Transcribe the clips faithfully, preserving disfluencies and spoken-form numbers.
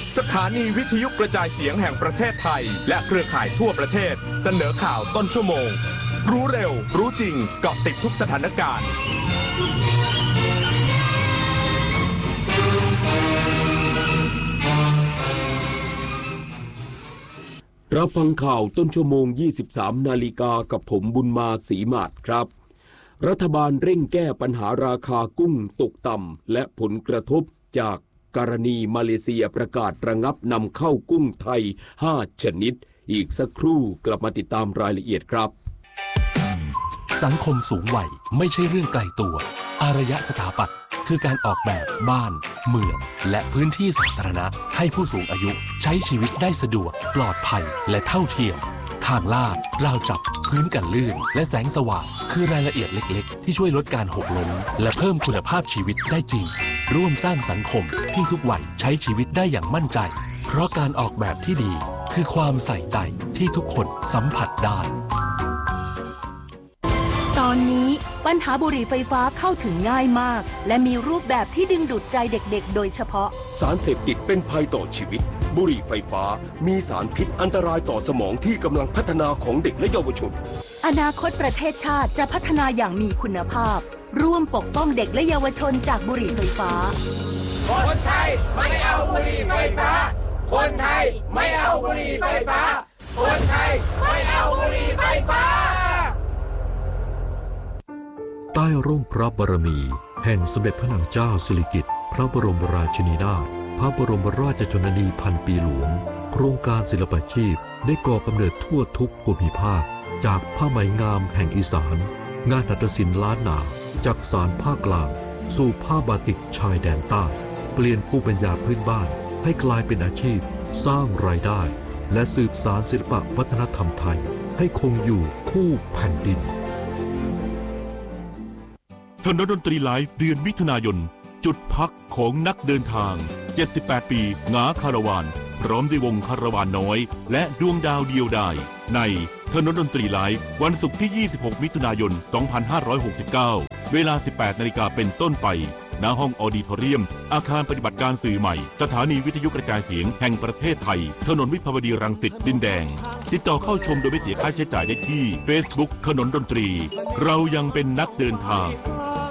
สถานีวิทยุกระจายเสียงแห่งประเทศไทยและเครือข่ายทั่วประเทศเสนอข่าวต้นชั่วโมงรู้เร็วรู้จริงเกาะติดทุกสถานการณ์รับฟังข่าวต้นชั่วโมง ยี่สิบสาม นาฬิกากับผมบุญมาศรีมาศครับรัฐบาลเร่งแก้ปัญหาราคากุ้งตกต่ำและผลกระทบจากกรณีมาเลเซียประกาศระงับนำเข้ากุ้งไทยห้าชนิดอีกสักครู่กลับมาติดตามรายละเอียดครับสังคมสูงวัยไม่ใช่เรื่องไกลตัวอารยสถาปัตย์คือการออกแบบบ้านเมืองและพื้นที่สาธารณะให้ผู้สูงอายุใช้ชีวิตได้สะดวกปลอดภัยและเท่าเทียมทางลาดราวจับพื้นกันลื่นและแสงสว่างคือรายละเอียดเล็กๆที่ช่วยลดการหกล้มและเพิ่มคุณภาพชีวิตได้จริงร่วมสร้างสังคมที่ทุกวัยใช้ชีวิตได้อย่างมั่นใจเพราะการออกแบบที่ดีคือความใส่ใจที่ทุกคนสัมผัสได้ตอนนี้ปัญหาบุหรี่ไฟฟ้าเข้าถึงง่ายมากและมีรูปแบบที่ดึงดูดใจเด็กๆโดยเฉพาะสารเสพติดเป็นภัยต่อชีวิตบุหรี่ไฟฟ้ามีสารพิษอันตรายต่อสมองที่กำลังพัฒนาของเด็กและเยาวชนอนาคตประเทศชาติจะพัฒนาอย่างมีคุณภาพร่วมปกป้องเด็กและเยาวชนจากบุหรี่ไฟฟ้าคนไทยไม่เอาบุหรี่ไฟฟ้าคนไทยไม่เอาบุหรี่ไฟฟ้าคนไทยไม่เอาบุหรี่ไฟฟ้าใต้ร่มพระบารมีแห่งสมเด็จพระนางเจ้าสิริกิติ์พระบรมราชินีนาถพระบรมราชชนนีพันปีหลวงโครงการศิลปาชีพได้ก่อกำเนิดทั่วทุกภูมิภาคจากผ้าไหมงามแห่งอีสานงานหัตถศิลป์ล้านนาจากสารภาคกลางสู่ผ้าบาติกชายแดนใต้เปลี่ยนภูมิปัญญาพื้นบ้านให้กลายเป็นอาชีพสร้างรายได้และสืบสานศิลปวัฒนธรรมไทยให้คงอยู่คู่แผ่นดินถนนดนตรีไลฟ์เดือนมิถุนายนจุดพักของนักเดินทางเจ็ดสิบแปดปีงาคาราวานพร้อมด้วยวงคาราวานน้อยและดวงดาวเดียวดายในถนนดนตรีไลฟ์วันศุกร์ที่ยี่สิบหกมิถุนายนสองพันห้าร้อยหกสิบเก้าเวลา สิบแปดนาฬิกาเป็นต้นไปณห้องออดิทอเรียมอาคารปฏิบัติการสื่อใหม่สถานีวิทยุกระจายเสียงแห่งประเทศไทยถนนวิภาวดีรังสิตดินแดงติดต่อเข้าชมโดยไม่เสียค่าใช้จ่ายได้ที่ Facebook ถนนดนตรีเรายังเป็นนักเดินทาง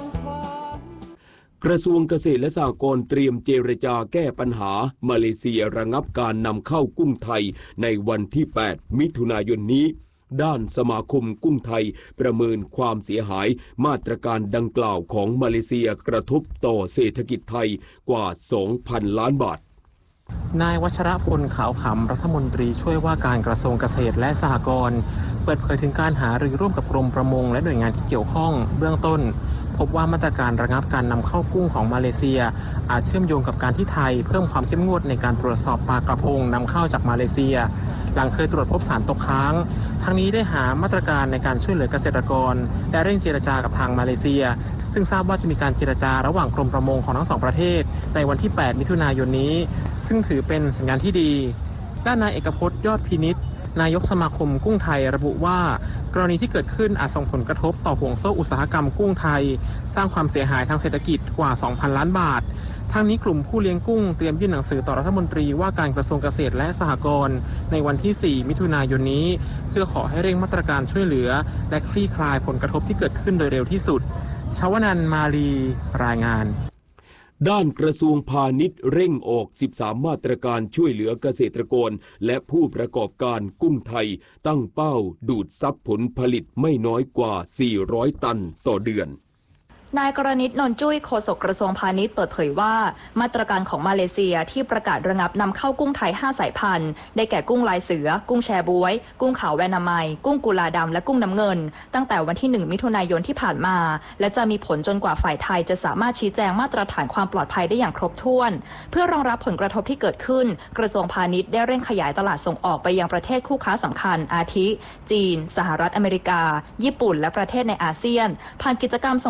กระทรวงเกษตรและสหกรณ์เตรียมเจรจาแก้ปัญหามาเลเซียระงับการนำเข้ากุ้งไทยในวันที่แปดมิถุนายนนี้ด้านสมาคมกุ้งไทยประเมินความเสียหายมาตรการดังกล่าวของมาเลเซียกระทบต่อเศรษฐกิจไทยกว่า สองพัน ล้านบาทนายวัชรพลขาวขำรัฐมนตรีช่วยว่าการกระทรวงเกษตรและสหกรณ์เปิดเผยถึงการหารือร่วมกับกรมประมงและหน่วยงานที่เกี่ยวข้องเบื้องต้นพบว่ามาตรการระงับการนำเข้ากุ้งของมาเลเซียอาจเชื่อมโยงกับการที่ไทยเพิ่มความเข้มงวดในการตรวจสอบปลากระพงนำเข้าจากมาเลเซียหลังเคยตรวจพบสารตกค้างทั้งนี้ได้หามาตรการในการช่วยเหลือเกษตรกรและเร่งเจรจากับทางมาเลเซียซึ่งทราบว่าจะมีการเจรจาระหว่างกรมประมงของทั้งสองประเทศในวันที่แปดมิถุนายนนี้ซึ่งถือเป็นสัญญาณที่ดีด้านนายเอกพจน์ยอดพินิจนายกสมาคมกุ้งไทยระบุว่ากรณีที่เกิดขึ้นอาจส่งผลกระทบต่อห่วงโซ่อุตสาหกรรมกุ้งไทยสร้างความเสียหายทางเศรษฐกิจกว่า สองพัน ล้านบาททั้งนี้กลุ่มผู้เลี้ยงกุ้งเตรียมยื่นหนังสือต่อรัฐมนตรีว่าการกระทรวงเกษตรและสหกรณ์ในวันที่สี่มิถุนายนนี้เพื่อขอให้เร่งมาตรการช่วยเหลือและคลี่คลายผลกระทบที่เกิดขึ้นโดยเร็วที่สุดชวนันท์ มาลีรายงานด้านกระทรวงพาณิชย์เร่งออกสิบสามมาตรการช่วยเหลือเกษตรกรและผู้ประกอบการกุ้งไทยตั้งเป้าดูดซับผลผลิตไม่น้อยกว่าสี่ร้อยตันต่อเดือนนายกรณิต นนท์จุ้ยโฆษกกระทรวงพาณิชย์เปิดเผยว่ามาตรการของมาเลเซียที่ประกาศระงับนำเข้ากุ้งไทยห้าสายพันธุ์ได้แก่กุ้งลายเสือกุ้งแชบ๊วยกุ้งขาวแวนามัยกุ้งกุลาดำและกุ้งน้ำเงินตั้งแต่วันที่หนึ่งมิถุนายนที่ผ่านมาและจะมีผลจนกว่าฝ่ายไทยจะสามารถชี้แจงมาตรฐานความปลอดภัยได้อย่างครบถ้วนเพื่อรองรับผลกระทบที่เกิดขึ้นกระทรวงพาณิชย์ได้เร่งขยายตลาดส่งออกไปยังประเทศคู่ค้าสำคัญอาทิจีนสหรัฐอเมริกาญี่ปุ่นและประเทศในอาเซียนผ่านกิจกรรมส่งเสริมการ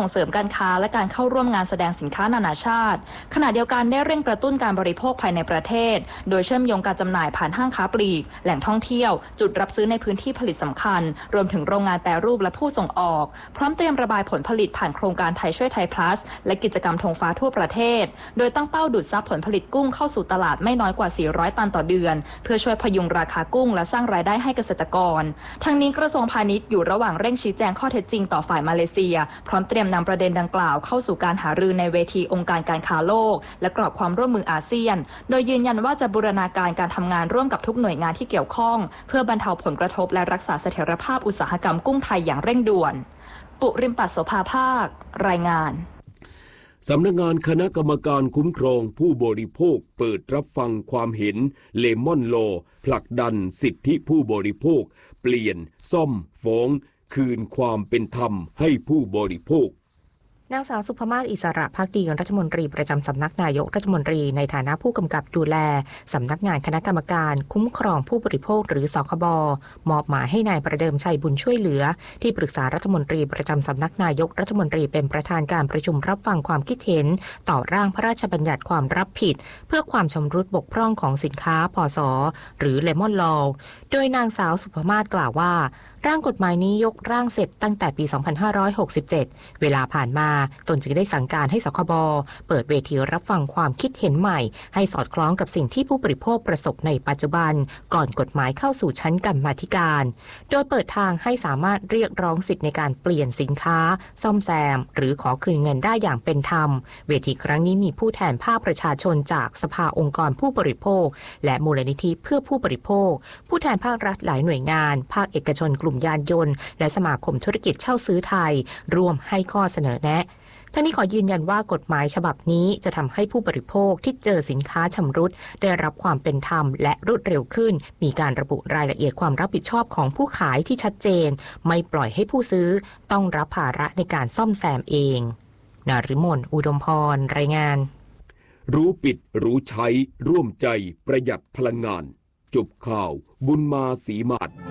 ค้าและการเข้าร่วมงานแสดงสินค้านานาชาติขณะเดียวกันได้เร่งกระตุ้นการบริโภคภายในประเทศโดยเชื่อมโยงการจำหน่ายผ่านห้างค้าปลีกแหล่งท่องเที่ยวจุดรับซื้อในพื้นที่ผลิตสำคัญรวมถึงโรงงานแปรรูปและผู้ส่งออกพร้อมเตรียมระบายผลผลิตผ่านโครงการไทยช่วยไทย plus และกิจกรรมธงฟ้าทั่วประเทศโดยตั้งเป้าดูดซับผลผลิตกุ้งเข้าสู่ตลาดไม่น้อยกว่าสี่ร้อยตันต่อเดือนเพื่อช่วยพยุงราคากุ้งและสร้างรายได้ให้เกษตรกรทั้งนี้กระทรวงพาณิชย์อยู่ระหว่างเร่งชี้แจงข้อเท็จจริงต่อฝ่ายมาเลเซียพร้อมเตรียมนำประเด็นดังกล่าวเข้าสู่การหารือในเวทีองค์การการค้าโลกและกรอบความร่วมมืออาเซียนโดยยืนยันว่าจะบูรณาการการทำงานร่วมกับทุกหน่วยงานที่เกี่ยวข้องเพื่อบรรเทาผลกระทบและรักษาเสถียรภาพอุตสาหกรรมกุ้งไทยอย่างเร่งด่วนปุริมปัสโสภาภาครายงานสำนักงานคณะกรรมการคุ้มครองผู้บริโภคเปิดรับฟังความเห็นเลมอนโลผลักดันสิทธิผู้บริโภคเปลี่ยนซ่อมฟ้องคืนความเป็นธรรมให้ผู้บริโภคนางสาวสุภมาศอิสระภักดีรัฐมนตรีประจำสำนักนายกรัฐมนตรีในฐานะผู้กำกับดูแลสำนักงานคณะกรรมการคุ้มครองผู้บริโภคหรือสคบมอบหมายให้นายประเดิมชัยบุญช่วยเหลือที่ปรึกษารัฐมนตรีประจำสำนักนายกรัฐมนตรีเป็นประธานการประชุมรับฟังความคิดเห็นต่อร่างพระราชบัญญัติความรับผิดเพื่อความชำรุดบกพร่องของสินค้าพศหรือเลมอนลอว์โดยนางสาวสุภมาศกล่าวว่าร่างกฎหมายนี้ยกร่างเสร็จตั้งแต่ปี สองพันห้าร้อยหกสิบเจ็ด เวลาผ่านมาตนจึงได้สั่งการให้สคบเปิดเวทีรับฟังความคิดเห็นใหม่ให้สอดคล้องกับสิ่งที่ผู้บริโภคประสบในปัจจุบันก่อนกฎหมายเข้าสู่ชั้นกรรมาธิการโดยเปิดทางให้สามารถเรียกร้องสิทธิในการเปลี่ยนสินค้าซ่อมแซมหรือขอคืนเงินได้อย่างเป็นธรรมเวทีครั้งนี้มีผู้แทนภาคประชาชนจากสภาองค์กรผู้บริโภคและมูลนิธิเพื่อผู้บริโภคผู้แทนภาครัฐหลายหน่วยงานภาคเอกชนกลุ่มยานยนต์และสมาคมธุรกิจเช่าซื้อไทยร่วมให้ข้อเสนอแนะทั้งนี้ขอยืนยันว่ากฎหมายฉบับนี้จะทำให้ผู้บริโภคที่เจอสินค้าชำรุดได้รับความเป็นธรรมและรวดเร็วขึ้นมีการระบุรายละเอียดความรับผิดชอบของผู้ขายที่ชัดเจนไม่ปล่อยให้ผู้ซื้อต้องรับภาระในการซ่อมแซมเองนฤมลอุดมพรรายงานรู้ปิดรู้ใช้ร่วมใจประหยัดพลังงานจบข่าวบุญมาศรีมาศ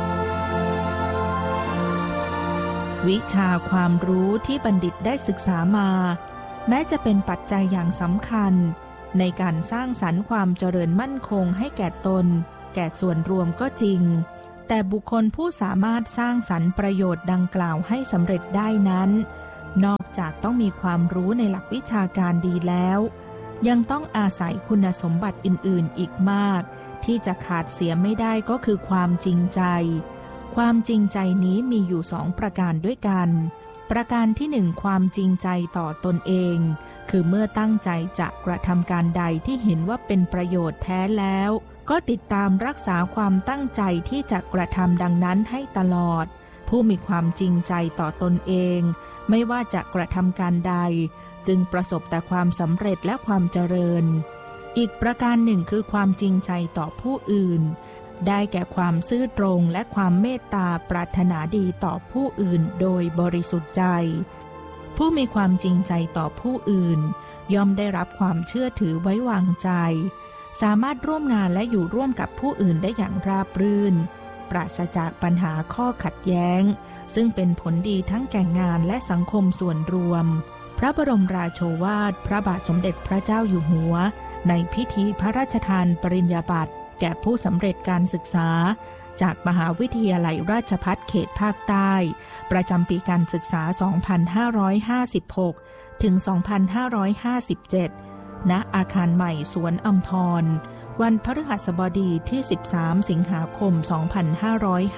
วิชาความรู้ที่บัณฑิตได้ศึกษามาแม้จะเป็นปัจจัยอย่างสำคัญในการสร้างสรรค์ความเจริญมั่นคงให้แก่ตนแก่ส่วนรวมก็จริงแต่บุคคลผู้สามารถสร้างสรรค์ประโยชน์ดังกล่าวให้สำเร็จได้นั้นนอกจากต้องมีความรู้ในหลักวิชาการดีแล้วยังต้องอาศัยคุณสมบัติอื่นๆอีกมากที่จะขาดเสียไม่ได้ก็คือความจริงใจความจริงใจนี้มีอยู่สองประการด้วยกันประการที่หนึ่งความจริงใจต่อตนเองคือเมื่อตั้งใจจะกระทำการใดที่เห็นว่าเป็นประโยชน์แท้แล้วก็ติดตามรักษาความตั้งใจที่จะกระทำดังนั้นให้ตลอดผู้มีความจริงใจต่อตนเองไม่ว่าจะกระทำการใดจึงประสบแต่ความสำเร็จและความเจริญอีกประการหนึ่งคือความจริงใจต่อผู้อื่นได้แก่ความซื่อตรงและความเมตตาปรารถนาดีต่อผู้อื่นโดยบริสุทธิ์ใจผู้มีความจริงใจต่อผู้อื่นย่อมได้รับความเชื่อถือไว้วางใจสามารถร่วมงานและอยู่ร่วมกับผู้อื่นได้อย่างราบรื่นปราศจากปัญหาข้อขัดแย้งซึ่งเป็นผลดีทั้งแก่งานและสังคมส่วนรวมพระบรมราโชวาทพระบาทสมเด็จพระเจ้าอยู่หัวในพิธีพระราชทานปริญญาบัตรแก่ผู้สำเร็จการศึกษาจากมหาวิทยาลัยราชภัฏเขตภาคใต้ประจำปีการศึกษา สองพันห้าร้อยห้าสิบหก ถึง สองพันห้าร้อยห้าสิบเจ็ด ณ อาคารใหม่สวนอัมพรวันพฤหัสบดีที่ สิบสาม สิงหาคม สองพันห้าร้อย